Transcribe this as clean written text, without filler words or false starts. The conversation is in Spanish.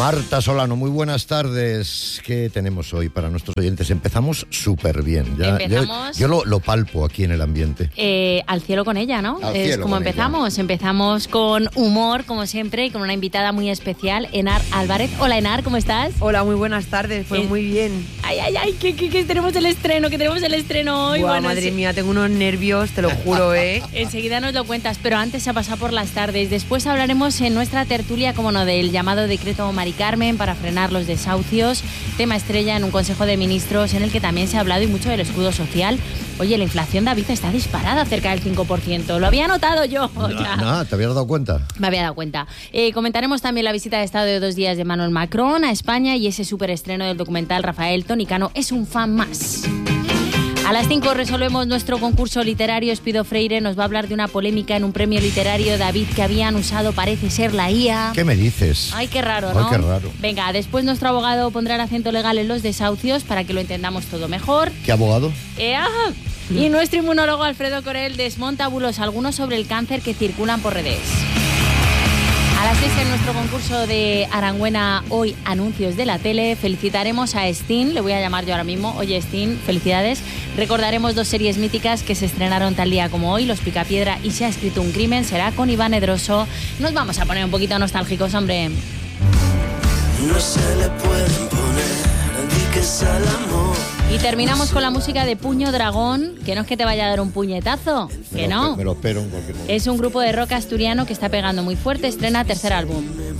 Marta Solano, muy buenas tardes. ¿Qué tenemos hoy para nuestros oyentes? Empezamos súper bien. Yo lo palpo aquí en el ambiente. Al cielo con ella, ¿no? Al Es cielo como con empezamos. ella. Empezamos con humor, como siempre, y con una invitada muy especial, Enar Álvarez. Hola, Enar, ¿cómo estás? Hola, muy buenas tardes. Pues muy bien. Ay, que tenemos el estreno hoy. Buah, bueno, madre mía, tengo unos nervios, te lo juro, ¿eh? Enseguida nos lo cuentas, pero antes se ha pasado por las tardes. Después hablaremos en nuestra tertulia, como no, del llamado decreto Mari Carmen para frenar los desahucios, tema estrella en un Consejo de Ministros en el que también se ha hablado y mucho del escudo social. Oye, la inflación, David, está disparada cerca del 5%. Lo había notado yo. No, ¿te habías dado cuenta? Me había dado cuenta. Comentaremos también la visita de Estado de 2 días de Emmanuel Macron a España y ese superestreno del documental Rafael Tonicano es un fan más. A las 5 resolvemos nuestro concurso literario. Espido Freire nos va a hablar de una polémica en un premio literario, David, que habían usado, parece ser, la IA. ¿Qué me dices? Ay, qué raro, ¿no? Ay, qué raro. Venga, después nuestro abogado pondrá el acento legal en los desahucios para que lo entendamos todo mejor. ¿Qué abogado? Y nuestro inmunólogo Alfredo Corel desmonta bulos algunos sobre el cáncer que circulan por redes. A las 6 en nuestro concurso de Arangüena, hoy anuncios de la tele, felicitaremos a Steen, le voy a llamar yo ahora mismo. Oye, Steen, felicidades. Recordaremos 2 series míticas que se estrenaron tal día como hoy, Los Picapiedra y Se ha escrito un crimen, será con Iván Edroso. Nos vamos a poner un poquito nostálgicos, hombre. No se le pueden poner diques al amor. Y terminamos con la música de Puño Dragón, que no es que te vaya a dar un puñetazo, que no. Me lo espero en cualquier momento. Es un grupo de rock asturiano que está pegando muy fuerte, estrena 3er álbum.